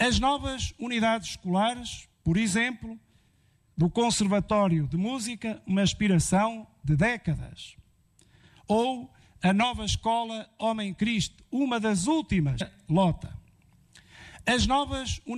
As novas unidades escolares, por exemplo, do Conservatório de Música, uma aspiração de décadas. Ou a nova escola Homem Cristo, uma das últimas, lota. As novas